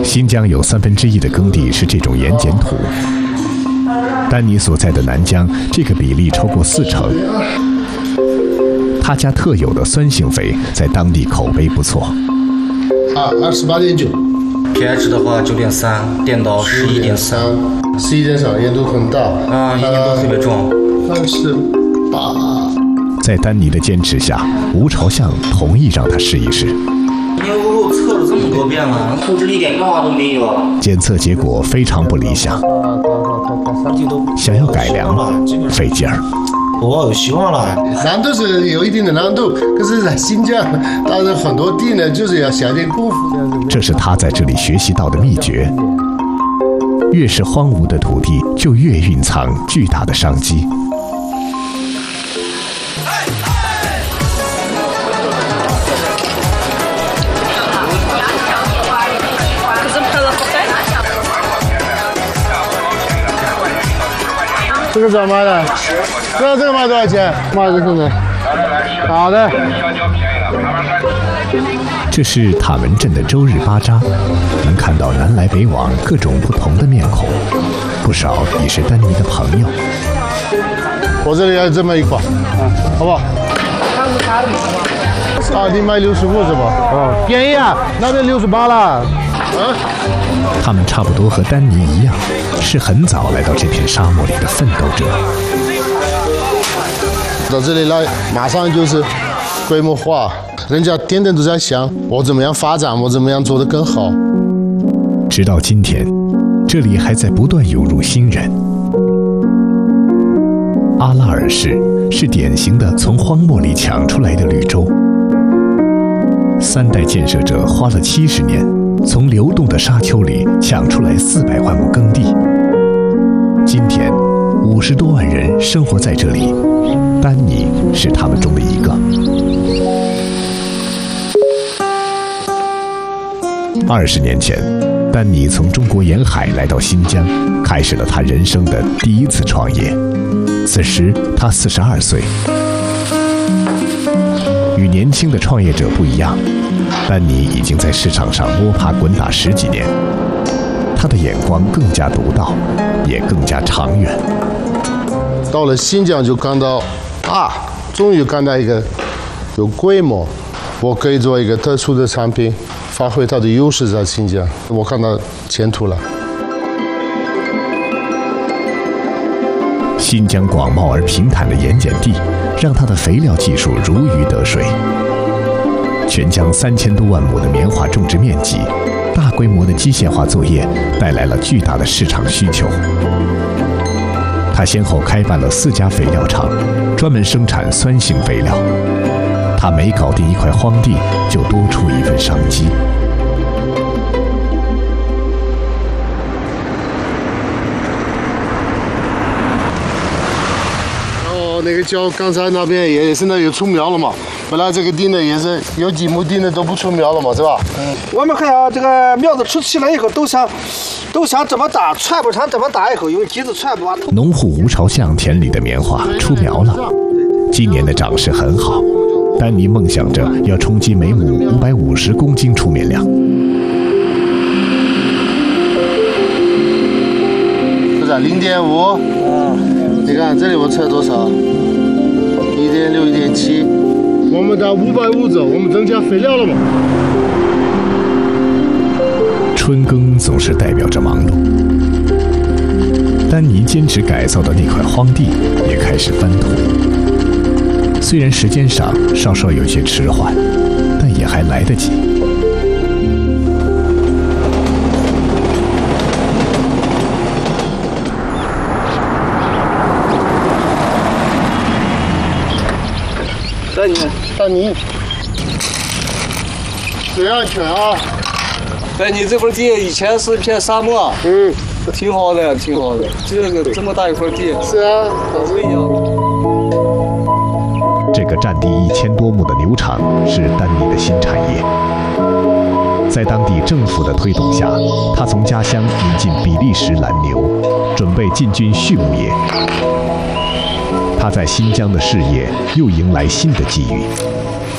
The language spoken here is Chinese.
新疆有1/3的耕地是这种盐碱土，丹尼所在的南疆这个比例超过40%。他家特有的酸性肥在当地口碑不错。 28.9。 pH 的话9.3，电到11.3，11.3， 盐度很大。 盐度特别重。 28。 在丹尼的坚持下，吴朝相同意让他试一试。 你我测了这么多遍了，控制一点变化都没有。 检测结果非常不理想，想要改良费劲儿。 有希望了。 难度是有一定的难度，可是在新疆，但是很多地呢，就是要下点功夫。 这是他在这里学习到的秘诀。越是荒芜的土地，就越蕴藏巨大的商机。 这个怎么卖的？这个卖多少钱？卖的现在。好的。 这是塔门镇的周日巴扎，能看到南来北往各种不同的面孔，不少也是丹尼的朋友。 我这里要这么一款，好不好？你卖65是吧？便宜啊，那边68了。 他们差不多和丹尼一样，是很早来到这片沙漠里的奋斗者。 到这里来，马上就是规模化，人家天天都在想我怎么样发展，我怎么样做得更好。 直到今天，这里还在不断涌入新人。阿拉尔市是典型的从荒漠里抢出来的绿洲。3代建设者花了70年，从流动的沙丘里抢出来400万亩耕地。今天，50多万人生活在这里，丹尼是他们中的一个。20年前，丹尼从中国沿海来到新疆，开始了他人生的第一次创业。此时他42岁。与年轻的创业者不一样，丹尼已经在市场上摸爬滚打10几年，他的眼光更加独到，也更加长远。 到了新疆就看到，终于看到一个有规模，我可以做一个特殊的产品，发挥它的优势在新疆，我看到前途了。 新疆广袤而平坦的盐碱地，让它的肥料技术如鱼得水。全疆3000多万亩的棉花种植面积，大规模的机械化作业带来了巨大的市场需求。他先后开办了4家肥料厂，专门生产酸性肥料。他每搞定一块荒地，就多出一份商机。 那个叫刚才那边也现在有出苗了嘛，本来这个地呢也是有几亩地呢都不出苗了嘛，是吧？ 我们看啊，这个苗子出齐了以后，都想怎么打，踹不成怎么打以后，用机子踹不完。 农户吴朝相田里的棉花出苗了，今年的长势很好。丹尼梦想着要冲击每亩550公斤出面量。 是吧？0.5。你看这里我测多少？1.6、1.7。我们到550走，我们增加肥料了嘛？ 春耕总是代表着忙碌。丹尼坚持改造的那块荒地也开始翻土。虽然时间上稍稍有些迟缓，但也还来得及。 丹尼，最安全啊！ 丹尼这块地以前是一片沙漠，挺好的，挺好的。这么大一块地， 是啊， 不一样。 这个占地1000多亩的牛场是丹尼的新产业。在当地政府的推动下，他从家乡引进比利时蓝牛，准备进军畜牧业。他在新疆的事业又迎来新的机遇。